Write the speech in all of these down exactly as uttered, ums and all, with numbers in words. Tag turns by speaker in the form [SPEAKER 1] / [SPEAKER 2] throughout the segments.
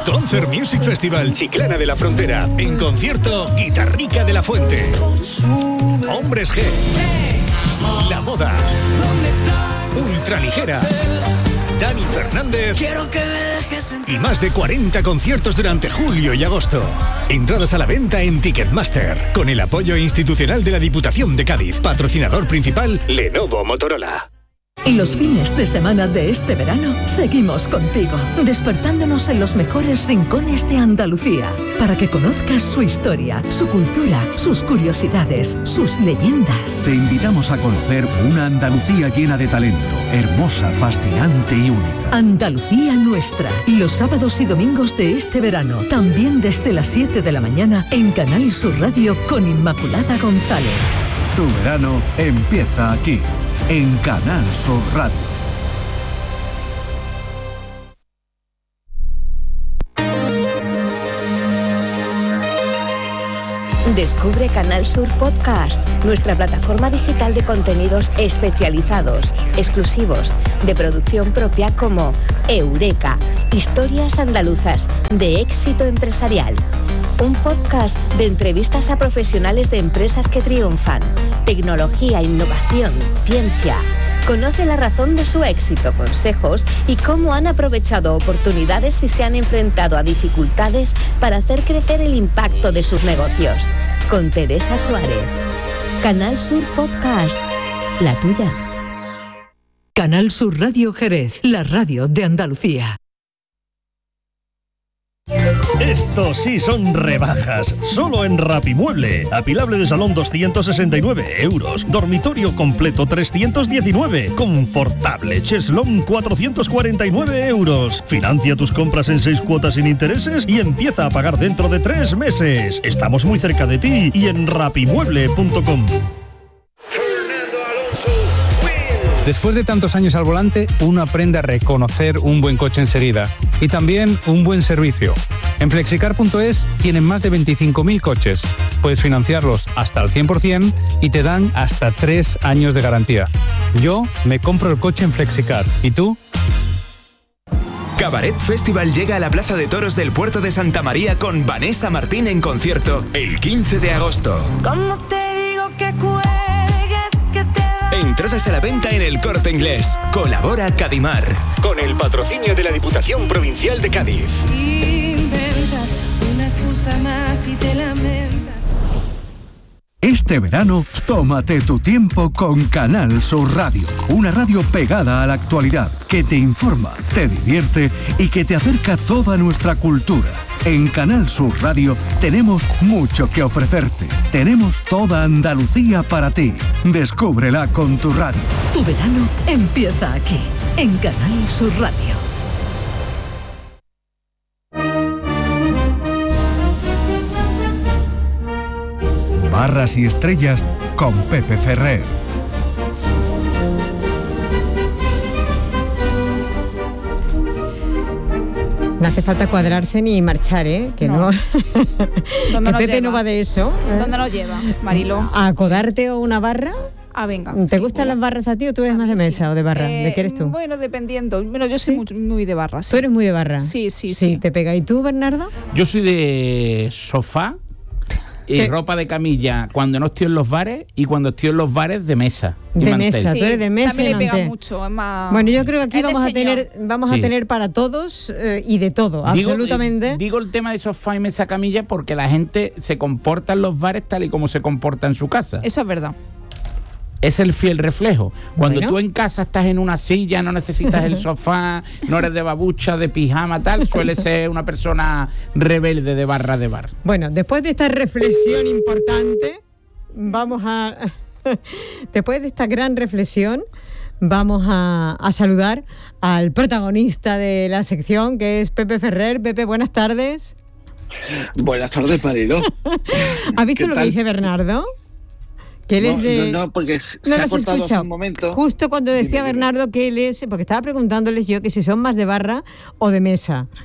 [SPEAKER 1] Concert Music Festival Chiclana de la Frontera. En concierto, Guitarrica de la Fuente. Hombres G. La Moda. Ultraligera. Dani Fernández y más de cuarenta conciertos durante julio y agosto. Entradas a la venta en Ticketmaster, con el apoyo institucional de la Diputación de Cádiz. Patrocinador principal, Lenovo Motorola.
[SPEAKER 2] Los fines de semana de este verano seguimos contigo, despertándonos en los mejores rincones de Andalucía, para que conozcas su historia, su cultura, sus curiosidades, sus leyendas.
[SPEAKER 3] Te invitamos a conocer una Andalucía llena de talento, hermosa, fascinante y única.
[SPEAKER 2] Andalucía nuestra, los sábados y domingos de este verano, también desde las siete de la mañana en Canal Sur Radio con Inmaculada González.
[SPEAKER 3] Tu verano empieza aquí, en Canal Sur Radio.
[SPEAKER 4] Descubre Canal Sur Podcast, nuestra plataforma digital de contenidos especializados, exclusivos, de producción propia como Eureka, historias andaluzas de éxito empresarial. Un podcast de entrevistas a profesionales de empresas que triunfan, tecnología, innovación, ciencia. Conoce la razón de su éxito, consejos y cómo han aprovechado oportunidades y se han enfrentado a dificultades para hacer crecer el impacto de sus negocios. Con Teresa Suárez. Canal Sur Podcast, la tuya.
[SPEAKER 2] Canal Sur Radio Jerez, la radio de Andalucía.
[SPEAKER 5] Estos sí son rebajas, solo en Rapimueble. Apilable de salón doscientos sesenta y nueve euros, dormitorio completo trescientos diecinueve, confortable cheslón cuatrocientos cuarenta y nueve euros. Financia tus compras en seis cuotas sin intereses y empieza a pagar dentro de tres meses. Estamos muy cerca de ti y en rapimueble punto com.
[SPEAKER 6] Después de tantos años al volante, uno aprende a reconocer un buen coche enseguida y también un buen servicio. En flexicar punto es tienen más de veinticinco mil coches. Puedes financiarlos hasta al cien por ciento y te dan hasta tres años de garantía. Yo me compro el coche en Flexicar. ¿Y tú?
[SPEAKER 7] Cabaret Festival llega a la Plaza de Toros del Puerto de Santa María con Vanessa Martín en concierto el quince de agosto.
[SPEAKER 8] ¿Cómo te digo que cuelgues, que te...
[SPEAKER 7] Entradas a la venta en El Corte Inglés. Colabora Cadimar.
[SPEAKER 1] Con el patrocinio de la Diputación Provincial de Cádiz.
[SPEAKER 8] Inventas una excusa más y te lamentas.
[SPEAKER 3] Este verano, tómate tu tiempo con Canal Sur Radio. Una radio pegada a la actualidad, que te informa, te divierte y que te acerca toda nuestra cultura. En Canal Sur Radio tenemos mucho que ofrecerte. Tenemos toda Andalucía para ti. Descúbrela con tu radio.
[SPEAKER 2] Tu verano empieza aquí, en Canal Sur Radio.
[SPEAKER 3] Barras y estrellas con Pepe Ferrer.
[SPEAKER 9] No hace falta cuadrarse ni marchar, ¿eh? Que no. no.
[SPEAKER 10] ¿Dónde
[SPEAKER 9] que
[SPEAKER 10] nos
[SPEAKER 9] Pepe
[SPEAKER 10] lleva?
[SPEAKER 9] no va de eso. ¿eh?
[SPEAKER 10] ¿Dónde nos lleva, Marilo?
[SPEAKER 9] ¿A acodarte o una barra?
[SPEAKER 10] Ah, venga.
[SPEAKER 9] ¿Te
[SPEAKER 10] sí,
[SPEAKER 9] gustan
[SPEAKER 10] bueno.
[SPEAKER 9] las barras a ti o tú eres más de mesa sí. o de barra?
[SPEAKER 10] Eh,
[SPEAKER 9] ¿De qué eres tú?
[SPEAKER 10] Bueno, dependiendo. Bueno, yo soy
[SPEAKER 9] ¿Sí?
[SPEAKER 10] muy, muy de barra. Sí.
[SPEAKER 9] ¿Tú eres muy de barra?
[SPEAKER 10] Sí, sí, sí.
[SPEAKER 9] Sí, te pega. ¿Y tú, Bernardo?
[SPEAKER 11] Yo soy de sofá y
[SPEAKER 9] ¿Qué?
[SPEAKER 11] ropa de camilla cuando no estoy en los bares y cuando estoy en los bares de mesa. y
[SPEAKER 9] De
[SPEAKER 11] mantel.
[SPEAKER 9] mesa,
[SPEAKER 10] Sí,
[SPEAKER 9] tú eres de mesa
[SPEAKER 10] también
[SPEAKER 9] y
[SPEAKER 10] le pega
[SPEAKER 9] mantel.
[SPEAKER 10] mucho, es más...
[SPEAKER 9] Bueno, yo creo que aquí
[SPEAKER 10] es de
[SPEAKER 9] vamos a
[SPEAKER 10] señor.
[SPEAKER 9] tener vamos
[SPEAKER 11] Sí.
[SPEAKER 9] a tener para todos eh, y de todo,
[SPEAKER 11] Digo,
[SPEAKER 9] absolutamente.
[SPEAKER 11] eh, Digo el tema de sofá y mesa camilla porque la gente se comporta en los bares tal y como se comporta en su casa.
[SPEAKER 10] Eso es verdad.
[SPEAKER 11] Es el fiel reflejo. Cuando
[SPEAKER 9] Bueno.
[SPEAKER 11] tú en casa estás en una silla, no necesitas el sofá, no eres de babucha, de pijama, tal, suele ser una persona rebelde de barra de bar.
[SPEAKER 9] Bueno, después de esta reflexión importante, vamos a... después de esta gran reflexión, vamos a, a saludar al protagonista de la sección, que es Pepe Ferrer. Pepe, buenas tardes.
[SPEAKER 12] Buenas tardes, Marilo.
[SPEAKER 9] ¿Has visto
[SPEAKER 12] ¿Qué
[SPEAKER 9] lo
[SPEAKER 12] tal?
[SPEAKER 9] que dice Bernardo? Que él
[SPEAKER 12] No,
[SPEAKER 9] es de...
[SPEAKER 12] no, no, porque se
[SPEAKER 9] No
[SPEAKER 12] ha
[SPEAKER 9] lo has
[SPEAKER 12] cortado hace
[SPEAKER 9] escuchado.
[SPEAKER 12] un momento.
[SPEAKER 9] Justo cuando decía
[SPEAKER 12] Dime, dime.
[SPEAKER 9] Bernardo que él es... Porque estaba preguntándoles yo que si son más de barra o de mesa.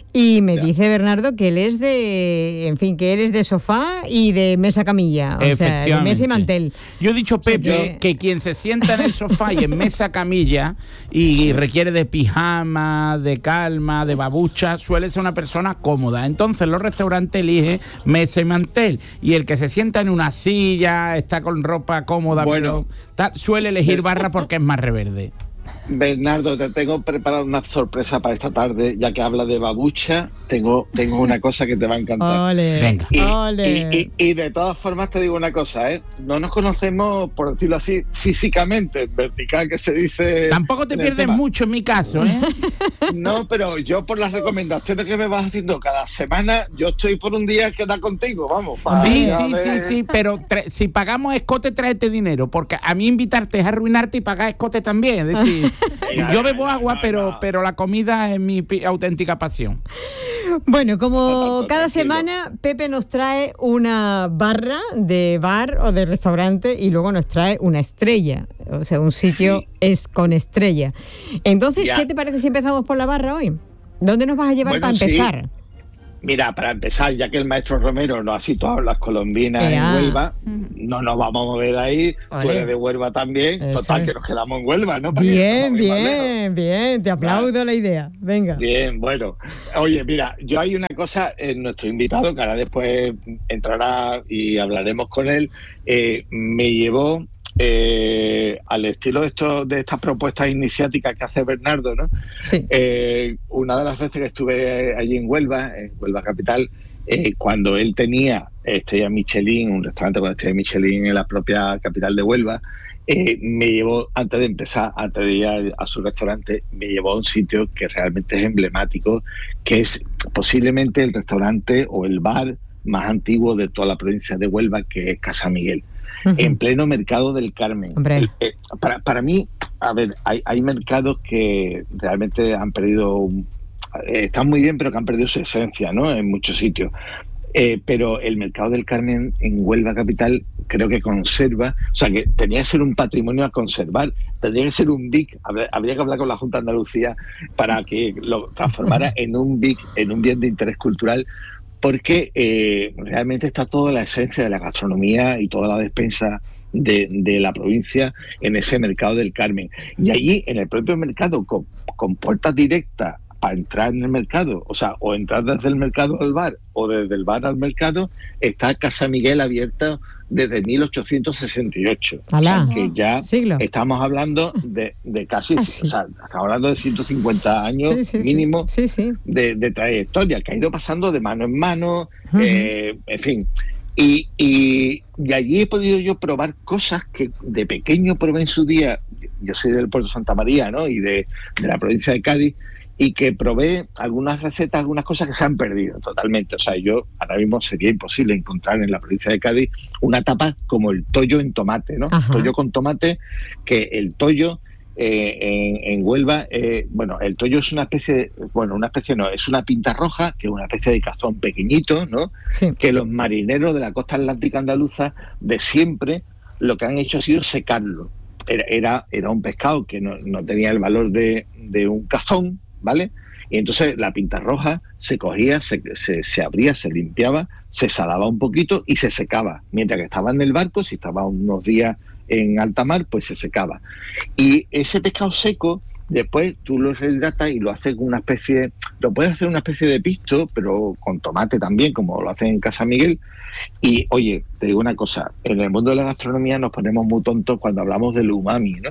[SPEAKER 9] Y me
[SPEAKER 13] Ya.
[SPEAKER 9] dice Bernardo que él es de, en fin, que él es de sofá y de mesa camilla, o sea, de mesa y mantel.
[SPEAKER 11] Yo he dicho, Pepe,
[SPEAKER 9] O sea que-
[SPEAKER 11] que quien se sienta en el sofá y en mesa camilla y requiere de pijama, de calma, de babucha, suele ser una persona cómoda. Entonces los restaurantes eligen mesa y mantel. Y el que se sienta en una silla, está con ropa cómoda,
[SPEAKER 13] Bueno.
[SPEAKER 11] pero tal, suele elegir barra porque es más reverde.
[SPEAKER 13] Bernardo, te tengo preparado una sorpresa para esta tarde, ya que habla de babucha, tengo, tengo una cosa que te va a encantar.
[SPEAKER 9] Ole,
[SPEAKER 11] Venga.
[SPEAKER 13] Y,
[SPEAKER 9] ole.
[SPEAKER 13] y- y- y de todas formas te digo una cosa, ¿eh? No nos conocemos, por decirlo así, físicamente, en vertical que se dice...
[SPEAKER 11] Tampoco te
[SPEAKER 13] en el
[SPEAKER 11] pierdes
[SPEAKER 13] tema.
[SPEAKER 11] mucho en mi caso, ¿eh?
[SPEAKER 13] No, pero yo por las recomendaciones que me vas haciendo cada semana, yo estoy por un día que da contigo, vamos. para
[SPEAKER 11] Sí,
[SPEAKER 13] ir a
[SPEAKER 11] sí, sí,
[SPEAKER 13] ver-
[SPEAKER 11] sí, pero tra- si pagamos escote, tráete dinero, porque a mí invitarte es arruinarte y pagar escote también. Es decir, yo bebo agua, pero, pero la comida es mi pi- auténtica pasión.
[SPEAKER 9] Bueno, como cada
[SPEAKER 13] tranquilo.
[SPEAKER 9] semana Pepe nos trae una barra de bar o de restaurante y luego nos trae una estrella, o sea, un sitio
[SPEAKER 13] Sí.
[SPEAKER 9] es con estrella. Entonces,
[SPEAKER 13] Ya.
[SPEAKER 9] ¿qué te parece si empezamos por la barra hoy? ¿Dónde nos vas a llevar
[SPEAKER 13] Bueno,
[SPEAKER 9] para
[SPEAKER 13] sí.
[SPEAKER 9] empezar?
[SPEAKER 13] Mira, para empezar, ya que el maestro Romero nos ha situado las colombinas
[SPEAKER 9] Ea.
[SPEAKER 13] en Huelva, no nos vamos a mover ahí, tú
[SPEAKER 9] Ole.
[SPEAKER 13] eres de Huelva también,
[SPEAKER 9] Eso
[SPEAKER 13] total,
[SPEAKER 9] es.
[SPEAKER 13] que nos quedamos en Huelva, ¿no? Para que
[SPEAKER 9] Bien,
[SPEAKER 13] nos vamos más lejos.
[SPEAKER 9] bien, bien, te aplaudo la idea. Venga.
[SPEAKER 13] Bien, bueno. Oye, mira, yo hay una cosa, eh, nuestro invitado, que ahora después entrará y hablaremos con él, eh, me llevó eh, al estilo de, esto, de estas propuestas iniciáticas que hace Bernardo, ¿no?
[SPEAKER 9] Sí.
[SPEAKER 13] Eh, una de las veces que estuve allí en Huelva, en Huelva capital, eh, cuando él tenía estrella Michelin, un restaurante con estrella Michelin en la propia capital de Huelva, eh, me llevó, antes de empezar, antes de ir a, a su restaurante, me llevó a un sitio que realmente es emblemático, que es posiblemente el restaurante o el bar más antiguo de toda la provincia de Huelva, que es Casa Miguel,
[SPEAKER 9] Ujú.
[SPEAKER 13] en pleno mercado del Carmen.
[SPEAKER 9] Hombre.
[SPEAKER 13] El- eh, para, para mí, a ver, hay, hay mercados que realmente han perdido, un- eh, están muy bien, pero que han perdido su esencia, ¿no? En muchos sitios. Eh, pero el mercado del Carmen en Huelva capital creo que conserva, o sea, que tenía que ser un patrimonio a conservar, tendría que ser un B I C, habría, habría que hablar con la Junta de Andalucía para que lo transformara en un B I C, en un bien de interés cultural, porque eh, realmente está toda la esencia de la gastronomía y toda la despensa de, de la provincia en ese mercado del Carmen. Y allí, en el propio mercado, con, con puertas directas para entrar en el mercado, o sea, o entrar desde el mercado al bar o desde el bar al mercado, está Casa Miguel abierta desde mil ochocientos sesenta y ocho.
[SPEAKER 9] Alá.
[SPEAKER 13] O sea, que ya
[SPEAKER 9] Siglo.
[SPEAKER 13] estamos hablando de, de casi,
[SPEAKER 9] Ah, sí.
[SPEAKER 13] o sea, estamos hablando de ciento cincuenta años
[SPEAKER 9] Sí, sí, sí.
[SPEAKER 13] mínimo
[SPEAKER 9] Sí, sí.
[SPEAKER 13] de, de trayectoria, que ha ido pasando de mano en mano,
[SPEAKER 9] Ujú.
[SPEAKER 13] eh, en fin. Y, y, y allí he podido yo probar cosas que de pequeño probé en su día. Yo soy del puerto de Santa María, ¿no? Y de, de la provincia de Cádiz, y que probé algunas recetas, algunas cosas que se han perdido totalmente. O sea, yo ahora mismo sería imposible encontrar en la provincia de Cádiz una tapa como el tollo en tomate, ¿no?
[SPEAKER 9] Ajá.
[SPEAKER 13] Tollo con tomate, que el tollo eh, en, en Huelva, eh, bueno, el tollo es una especie, de, bueno, una especie no, es una pinta roja, que es una especie de cazón pequeñito, ¿no?
[SPEAKER 9] Sí.
[SPEAKER 13] Que los marineros de la costa atlántica andaluza de siempre lo que han hecho ha sido secarlo. Era, era, era un pescado que no, no tenía el valor de, de un cazón, ¿vale? Y entonces la pinta roja se cogía, se, se, se abría, se limpiaba, se salaba un poquito y se secaba. Mientras que estaba en el barco, si estaba unos días en alta mar, pues se secaba. Y ese pescado seco, después tú lo rehidratas y lo haces con una especie, lo puedes hacer una especie de pisto, pero con tomate también, como lo hacen en Casa Miguel. Y oye, te digo una cosa, en el mundo de la gastronomía nos ponemos muy tontos cuando hablamos del umami, ¿no?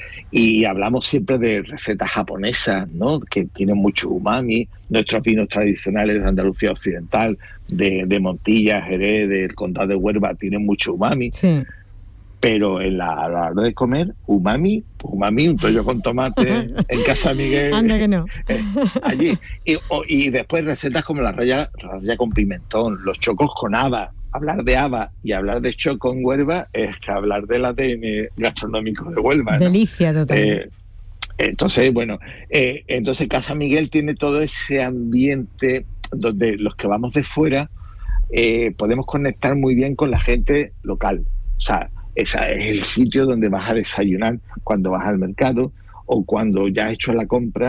[SPEAKER 13] Y hablamos siempre de recetas japonesas, ¿no? Que tienen mucho umami, nuestros vinos tradicionales de Andalucía Occidental, de, de Montilla, Jerez, del Condado de Huelva, tienen mucho umami.
[SPEAKER 9] Sí.
[SPEAKER 13] Pero en la, a la hora de comer, umami, umami, un tollo con tomate en Casa Miguel,
[SPEAKER 9] Anda que no.
[SPEAKER 13] eh, allí. Y, o- y después recetas como la raya, raya con pimentón, los chocos con haba. Hablar de haba y hablar de choco en Huelva es que hablar del A D N gastronómico de Huelva, ¿no?
[SPEAKER 9] Delicia total.
[SPEAKER 13] Eh, entonces, bueno, eh, entonces Casa Miguel tiene todo ese ambiente donde los que vamos de fuera eh, podemos conectar muy bien con la gente local. O sea, ese es el sitio donde vas a desayunar cuando vas al mercado o cuando ya has hecho la compra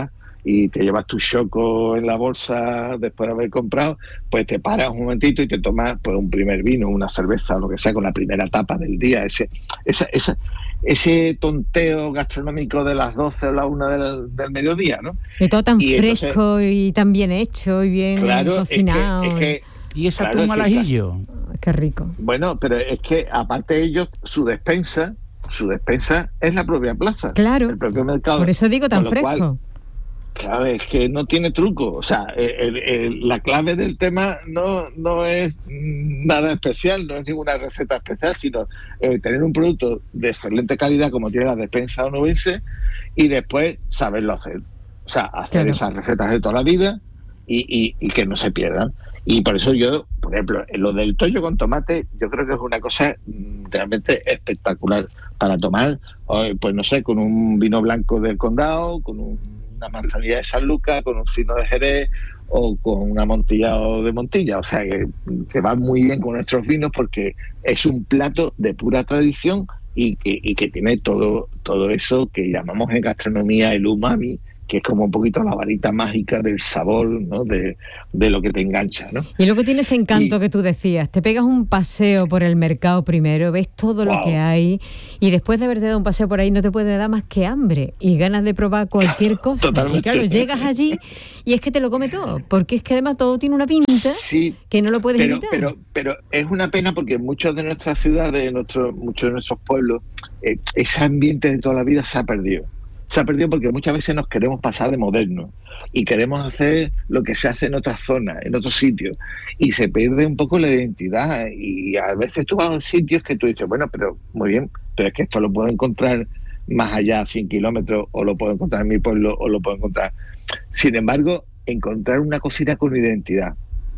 [SPEAKER 13] y te llevas tu choco en la bolsa después de haber comprado, pues te paras un momentito y te tomas pues un primer vino, una cerveza o lo que sea con la primera tapa del día. Ese, esa, esa, ese tonteo gastronómico de las doce o la una del, del mediodía, ¿no?
[SPEAKER 9] Y todo tan
[SPEAKER 13] y
[SPEAKER 9] fresco
[SPEAKER 13] entonces,
[SPEAKER 9] y tan bien hecho y bien
[SPEAKER 13] claro,
[SPEAKER 9] cocinado.
[SPEAKER 13] Es que, es que,
[SPEAKER 11] y ese
[SPEAKER 13] claro,
[SPEAKER 11] atún al
[SPEAKER 13] es que-
[SPEAKER 11] ajillo.
[SPEAKER 9] Qué rico.
[SPEAKER 13] Bueno, pero es que aparte de ellos, su despensa, su despensa es la propia plaza.
[SPEAKER 9] Claro.
[SPEAKER 13] El propio mercado.
[SPEAKER 9] Por eso digo tan
[SPEAKER 13] Con lo cual,
[SPEAKER 9] fresco.
[SPEAKER 13] claro, es que no tiene truco. O sea, el- el- la clave del tema no, no es nada especial, no es ninguna receta especial, sino eh, tener un producto de excelente calidad como tiene la despensa onubense y después saberlo hacer. O sea, hacer
[SPEAKER 9] Claro.
[SPEAKER 13] esas recetas de toda la vida y, y- y que no se pierdan. Y por eso yo, por ejemplo, lo del tollo con tomate, yo creo que es una cosa mm, realmente espectacular para tomar, eh, pues no sé, con un vino blanco del Condado, con un- una manzanilla de San Lucas, con un fino de Jerez o con un amontillado de Montilla. O sea que mm, se va muy bien con nuestros vinos porque es un plato de pura tradición y que, y que tiene todo, todo eso que llamamos en gastronomía el umami, que es como un poquito la varita mágica del sabor, ¿no? de, de lo que te engancha, ¿no?
[SPEAKER 9] Y luego tienes encanto que tú decías, te pegas un paseo por el mercado primero, ves todo lo
[SPEAKER 13] Wow.
[SPEAKER 9] que hay y después de haberte dado un paseo por ahí no te puede dar más que hambre y ganas de probar cualquier cosa.
[SPEAKER 13] Totalmente.
[SPEAKER 9] Y claro, llegas allí y es que te lo come todo, porque es que además todo tiene una pinta
[SPEAKER 13] Sí,
[SPEAKER 9] que no lo puedes
[SPEAKER 13] pero,
[SPEAKER 9] evitar.
[SPEAKER 13] pero, pero es una pena porque muchas de nuestras ciudades, nuestros, muchos de nuestros pueblos, eh, ese ambiente de toda la vida se ha perdido. Se ha perdido porque muchas veces nos queremos pasar de moderno y queremos hacer lo que se hace en otras zonas, en otros sitios, y se pierde un poco la identidad. Y a veces tú vas a sitios que tú dices, bueno, pero muy bien, pero es que esto lo puedo encontrar más allá a cien kilómetros, o lo puedo encontrar en mi pueblo, o lo puedo encontrar. Sin embargo, encontrar una cocina con identidad,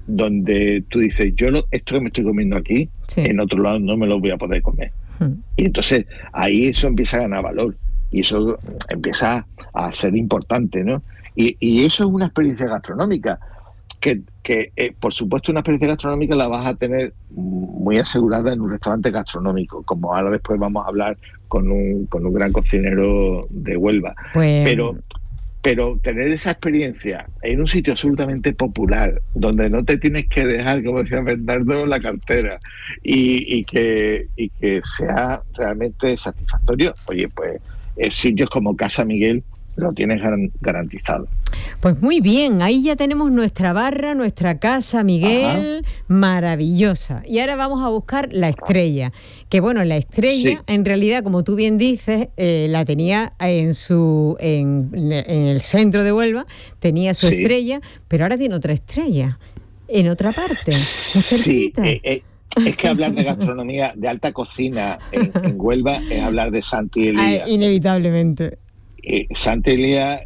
[SPEAKER 13] donde tú dices, yo lo, esto que me estoy comiendo aquí,
[SPEAKER 9] Sí.
[SPEAKER 13] en otro lado no me lo voy a poder comer.
[SPEAKER 9] Hmm.
[SPEAKER 13] Y entonces ahí eso empieza a ganar valor y eso empieza a ser importante, ¿no? Y, y eso es una experiencia gastronómica que, que eh, por supuesto una experiencia gastronómica la vas a tener muy asegurada en un restaurante gastronómico, como ahora después vamos a hablar con un, con un gran cocinero de Huelva.
[SPEAKER 9] Pues-
[SPEAKER 13] Pero pero tener esa experiencia en un sitio absolutamente popular, donde no te tienes que dejar, como decía Bernardo, la cartera, y, y que y que sea realmente satisfactorio, oye, pues eh, sitios como Casa Miguel lo tienes garan- garantizado.
[SPEAKER 9] Pues muy bien, ahí ya tenemos nuestra barra, nuestra casa, Miguel, maravillosa. Y ahora vamos a buscar la estrella. Que bueno, la estrella,
[SPEAKER 13] Sí.
[SPEAKER 9] en realidad, como tú bien dices, eh, la tenía en su en, en el centro de Huelva, tenía su
[SPEAKER 13] Sí.
[SPEAKER 9] estrella, pero ahora tiene otra estrella, en otra parte, muy
[SPEAKER 13] Sí,
[SPEAKER 9] cerquita.
[SPEAKER 13] eh, eh, es que hablar de gastronomía, de alta cocina en, en Huelva es hablar de Santi Elías.
[SPEAKER 9] Ah, inevitablemente.
[SPEAKER 13] Eh, Santi Elías,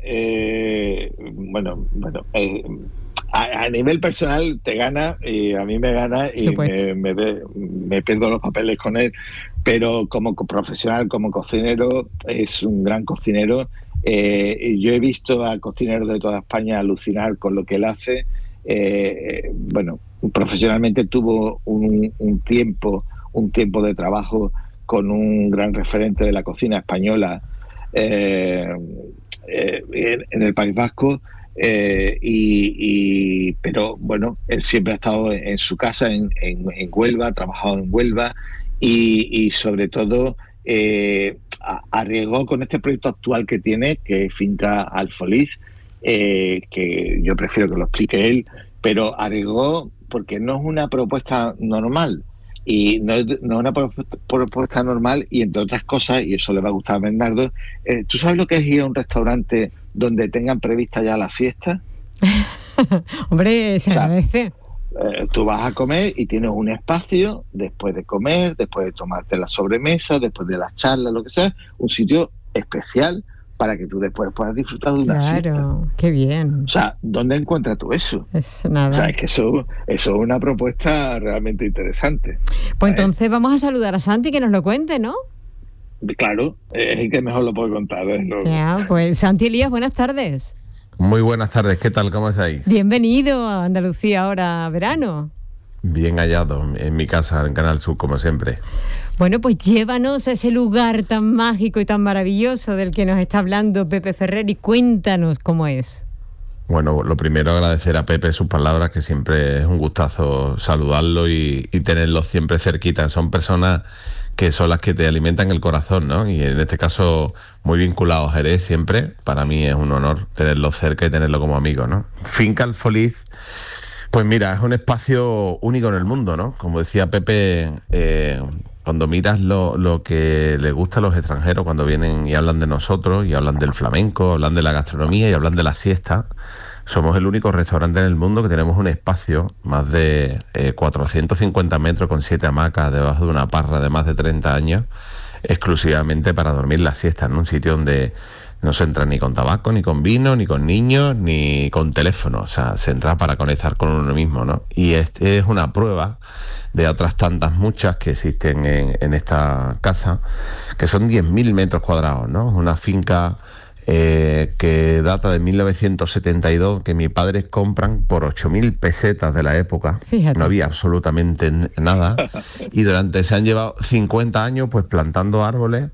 [SPEAKER 13] eh, bueno, bueno eh, a, a nivel personal te gana y a mí me gana y
[SPEAKER 9] Supuesto.
[SPEAKER 13] me, me, ve- me pierdo los papeles con él, pero como co- profesional, como cocinero, es un gran cocinero. Eh, y yo he visto a cocineros de toda España alucinar con lo que él hace. Eh, bueno, profesionalmente tuvo un, un tiempo, un tiempo de trabajo con un gran referente de la cocina española, Eh, eh, en, en el País Vasco, eh, y, y- pero bueno, él siempre ha estado en, en su casa en, en- en Huelva, ha trabajado en Huelva y, y sobre todo eh, a- arriesgó con este proyecto actual que tiene, que es Finca Alfoliz, eh, que yo prefiero que lo explique él, pero arriesgó porque no es una propuesta normal. Y no es, no es una propuesta, propuesta normal, y entre otras cosas, y eso le va a gustar a Bernardo, eh, ¿tú sabes lo que es ir a un restaurante donde tengan prevista ya la siesta?
[SPEAKER 9] Hombre, se
[SPEAKER 13] O sea,
[SPEAKER 9] agradece.
[SPEAKER 13] Eh, tú vas a comer y tienes un espacio después de comer, después de tomarte la sobremesa, después de las charlas, lo que sea, un sitio especial para que tú después puedas disfrutar de una siesta.
[SPEAKER 9] Claro, qué bien.
[SPEAKER 13] O sea, ¿dónde encuentras tú eso?
[SPEAKER 9] Es nada.
[SPEAKER 13] O sea, es que eso, eso es una propuesta realmente interesante.
[SPEAKER 9] Pues entonces vamos a saludar a Santi que nos lo cuente, ¿no?
[SPEAKER 13] Claro, es el que mejor lo puede contar. ¿eh? Lo-
[SPEAKER 9] Ya, pues Santi Elías, buenas tardes.
[SPEAKER 14] Muy buenas tardes, ¿qué tal? ¿Cómo estáis?
[SPEAKER 9] Bienvenido a Andalucía ahora verano.
[SPEAKER 14] Bien hallado en mi casa, en Canal Sur, como siempre.
[SPEAKER 9] Bueno, pues llévanos a ese lugar tan mágico y tan maravilloso del que nos está hablando Pepe Ferrer y cuéntanos cómo es.
[SPEAKER 14] Bueno, lo primero agradecer a Pepe sus palabras, que siempre es un gustazo saludarlo y, y tenerlos siempre cerquita. Son personas que son las que te alimentan el corazón, ¿no? Y en este caso, muy vinculados a Jerez siempre. Para mí es un honor tenerlo cerca y tenerlo como amigo, ¿no? Finca Alfoliz, pues mira, es un espacio único en el mundo, ¿no? Como decía Pepe, eh, cuando miras lo, lo que les gusta a los extranjeros cuando vienen y hablan de nosotros, y hablan del flamenco, hablan de la gastronomía y hablan de la siesta, somos el único restaurante en el mundo que tenemos un espacio, más de eh, cuatrocientos cincuenta metros, con siete hamacas debajo de una parra de más de treinta años, exclusivamente para dormir la siesta, en un sitio donde no se entra ni con tabaco, ni con vino, ni con niños, ni con teléfono. O sea, se entra para conectar con uno mismo, ¿no? Y este es una prueba de otras tantas muchas que existen en, en esta casa, que son diez mil metros cuadrados, ¿no? Una finca eh, que data de mil novecientos setenta y dos, que mis padres compran por ocho mil pesetas de la época. Fíjate. No había absolutamente nada. Y durante se han llevado cincuenta años pues plantando árboles,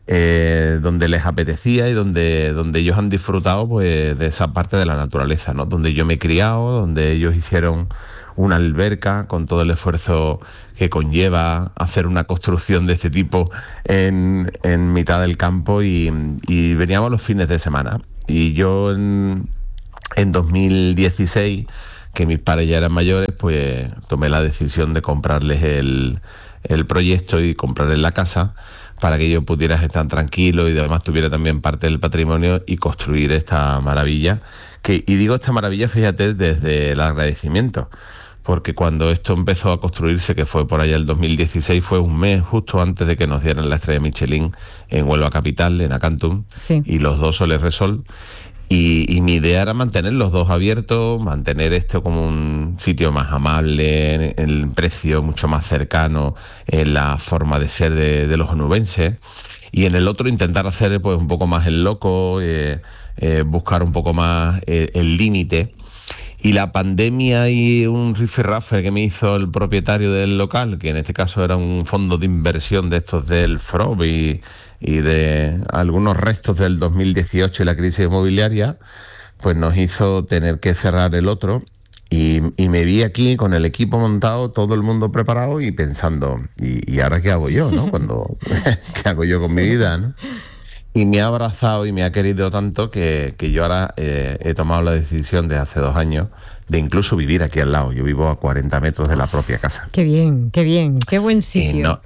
[SPEAKER 14] Eh, donde les apetecía y donde, donde ellos han disfrutado pues de esa parte de la naturaleza, ¿no? Donde yo me he criado, donde ellos hicieron una alberca con todo el esfuerzo que conlleva hacer una construcción de este tipo en, en mitad del campo, y, y veníamos los fines de semana. Y yo en, en dos mil dieciséis, que mis padres ya eran mayores, pues tomé la decisión de comprarles el, el proyecto y comprarles la casa, para que ellos pudieran estar tranquilos y además tuviera también parte del patrimonio y construir esta maravilla. Que, y digo esta maravilla, fíjate, desde el agradecimiento, porque cuando esto empezó a construirse, que fue por allá el dos mil dieciséis, fue un mes justo antes de que nos dieran la estrella Michelin en Huelva Capital, en Acantum, sí. Y los dos Soles Resol. Y, y mi idea era mantener los dos abiertos, mantener esto como un sitio más amable, en el precio mucho más cercano, en la forma de ser de, de los onubenses, y en el otro intentar hacer pues un poco más el loco, eh, eh, buscar un poco más eh, el límite. Y la pandemia y un rifirrafe que me hizo el propietario del local, que en este caso era un fondo de inversión de estos del F R O B y, y de algunos restos del dos mil dieciocho y la crisis inmobiliaria, pues nos hizo tener que cerrar el otro. Y, y me vi aquí con el equipo montado, todo el mundo preparado y pensando, ¿y, y ahora qué hago yo, no? Cuando, ¿qué hago yo con mi vida, no? Y me ha abrazado y me ha querido tanto que, que yo ahora eh, he tomado la decisión desde hace dos años de incluso vivir aquí al lado. Yo vivo a cuarenta metros de la propia casa.
[SPEAKER 9] Qué bien, qué bien, qué buen sitio.
[SPEAKER 14] Y, no,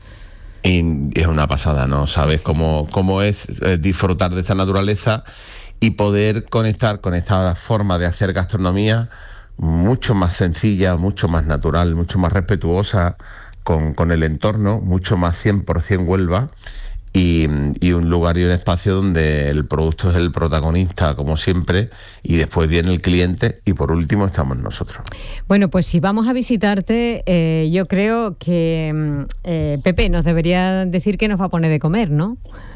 [SPEAKER 14] y es una pasada, ¿no? Sabes cómo, cómo es eh, disfrutar de esta naturaleza y poder conectar con esta forma de hacer gastronomía mucho más sencilla, mucho más natural, mucho más respetuosa con, con el entorno, mucho más cien por ciento Huelva. Y, y un lugar y un espacio donde el producto es el protagonista, como siempre, y después viene el cliente y por último estamos nosotros.
[SPEAKER 9] Bueno, pues si vamos a visitarte, eh, yo creo que eh, Pepe nos debería decir qué nos va a poner de comer, ¿no?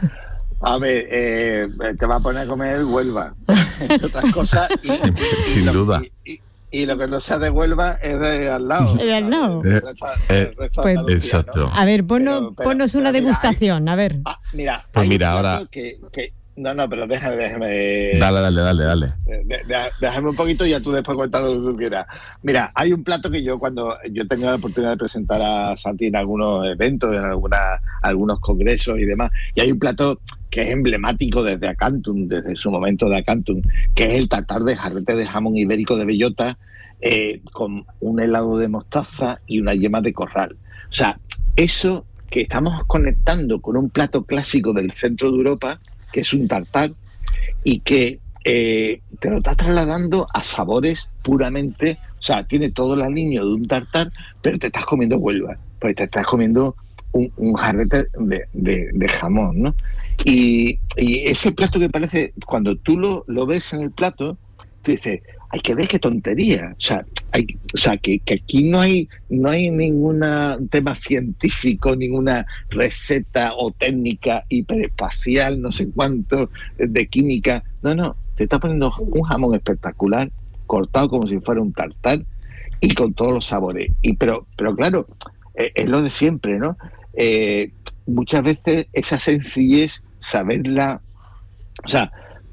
[SPEAKER 13] A ver, eh, te va a poner a comer Huelva, entre otras cosas. Y,
[SPEAKER 14] sí,
[SPEAKER 13] y,
[SPEAKER 14] sin
[SPEAKER 13] y lo,
[SPEAKER 14] duda.
[SPEAKER 13] Y, y, y lo que no sea de Huelva es de al lado.
[SPEAKER 9] De al lado.
[SPEAKER 14] Eh, eh, pues, exacto.
[SPEAKER 9] ¿No? A ver, ponnos, pero, pero, ponnos una pero mira, degustación, a ver.
[SPEAKER 13] Ah, mira,
[SPEAKER 14] pues mira, ahora...
[SPEAKER 13] Que, que, no, no, pero déjame, déjame...
[SPEAKER 14] Dale, dale, dale, dale.
[SPEAKER 13] De, de, déjame un poquito y ya tú después cuentas lo que tú quieras. Mira, hay un plato que yo cuando yo he tenido la oportunidad de presentar a Santi en algunos eventos, en alguna, algunos congresos y demás, y hay un plato que es emblemático desde Acantum, desde su momento de Acantum, que es el tartar de jarrete de jamón ibérico de bellota, eh, con un helado de mostaza y una yema de corral. O sea, eso que estamos conectando con un plato clásico del centro de Europa, que es un tartar, y que eh, te lo estás trasladando a sabores puramente, o sea, tiene todo el aliño de un tartar, pero te estás comiendo Huelva, pues te estás comiendo un, un jarrete de, de, de jamón, ¿no? Y, y ese plato que parece, cuando tú lo, lo ves en el plato, tú dices, hay que ver qué tontería, o sea, hay, o sea que, que aquí no hay no hay ningún tema científico, ninguna receta o técnica hiperespacial, no sé cuánto, de química, no, no, te está poniendo un jamón espectacular, cortado como si fuera un tartar y con todos los sabores, y pero, pero claro, eh, es lo de siempre, ¿no? Eh, muchas veces esa sencillez, saberla, o sea,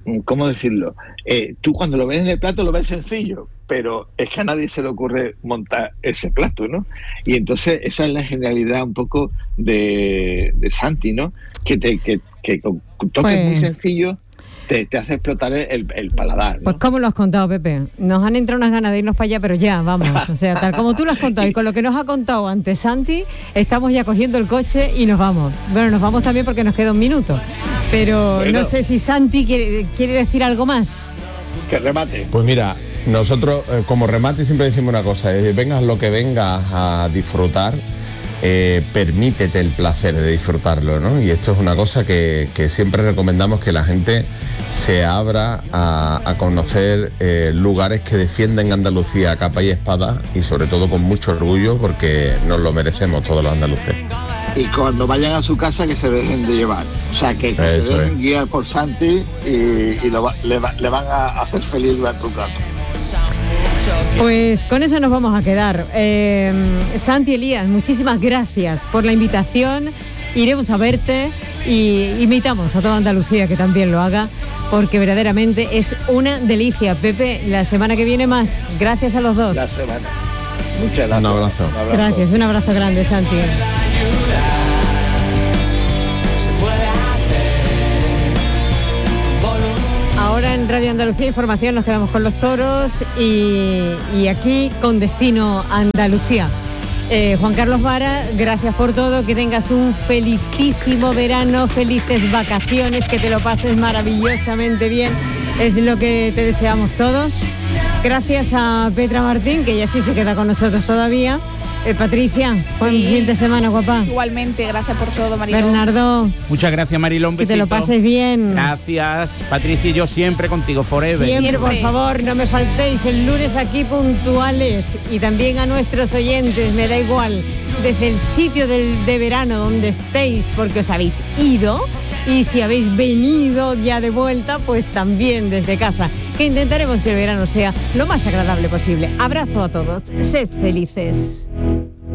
[SPEAKER 13] ¿cómo decirlo? Eh, tú cuando lo ves en el plato lo ves sencillo, pero es que a nadie se le ocurre montar ese plato, ¿no? Y entonces esa es la genialidad un poco de, de Santi, ¿no? Que, te, que, que con toques
[SPEAKER 9] Pues-
[SPEAKER 13] muy sencillos te, te hace explotar el, el paladar, ¿no?
[SPEAKER 9] Pues ¿cómo lo has contado, Pepe? Nos han entrado unas ganas de irnos para allá, pero ya, vamos. O sea, tal como tú lo has contado y con lo que nos ha contado antes Santi, estamos ya cogiendo el coche y nos vamos. Bueno, nos vamos también porque nos queda un minuto. Pero
[SPEAKER 14] Bueno.
[SPEAKER 9] no sé si Santi quiere, quiere decir algo más.
[SPEAKER 13] Que remate.
[SPEAKER 14] Pues mira, nosotros eh, como remate siempre decimos una cosa, eh, vengas lo que vengas a disfrutar, eh, permítete el placer de disfrutarlo, ¿no? Y esto es una cosa que, que siempre recomendamos, que la gente se abra a, a conocer eh, lugares que defienden Andalucía a capa y espada, y sobre todo con mucho orgullo, porque nos lo merecemos todos los andaluces.
[SPEAKER 13] Y cuando vayan a su casa que se dejen de llevar. O sea, que, que se
[SPEAKER 14] Eso
[SPEAKER 13] dejen
[SPEAKER 14] es.
[SPEAKER 13] guiar por Santi y, y lo va- le, va- le van a hacer feliz durante un rato.
[SPEAKER 9] Pues con eso nos vamos a quedar. Eh, Santi, Elías, muchísimas gracias por la invitación. Iremos a verte y invitamos a toda Andalucía que también lo haga, porque verdaderamente es una delicia. Pepe, la semana que viene más. Gracias a los dos.
[SPEAKER 13] La semana. Muchas gracias.
[SPEAKER 14] Un abrazo.
[SPEAKER 13] Un abrazo.
[SPEAKER 9] Gracias, un abrazo grande, Santi. Ahora en Radio Andalucía Información nos quedamos con los toros y, y aquí con destino Andalucía. Eh, Juan Carlos Vara, gracias por todo, que tengas un felicísimo verano, felices vacaciones, que te lo pases maravillosamente bien, es lo que te deseamos todos. Gracias a Petra Martín, que ya sí se queda con nosotros todavía. Eh, Patricia, buen
[SPEAKER 10] Sí.
[SPEAKER 9] fin de semana, guapa.
[SPEAKER 10] Igualmente, gracias por todo, Mariló.
[SPEAKER 9] Bernardo,
[SPEAKER 11] Muchas gracias, Mariló. Un
[SPEAKER 9] que te lo
[SPEAKER 11] besito.
[SPEAKER 9] pases bien.
[SPEAKER 11] Gracias, Patricia y yo siempre contigo, forever.
[SPEAKER 9] Siempre, por favor, no me faltéis el lunes aquí puntuales, y también a nuestros oyentes, me da igual, desde el sitio del, de verano donde estéis, porque os habéis ido, y si habéis venido ya de vuelta, pues también desde casa, que intentaremos que el verano sea lo más agradable posible. Abrazo a todos, sed felices.